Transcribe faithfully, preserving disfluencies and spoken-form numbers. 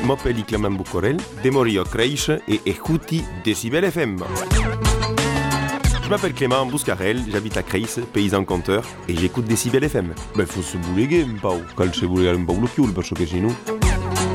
m'appelle Clément Boucorel, de Morio Creiche et écouti Décibel F M. Je m'appelle Clément Bouscarel, j'habite à Creis, paysan conteur, et j'écoute Décibel F M. Beh, fosse buleghe un po', calce bulegare un po' lo chiuso, perché se no...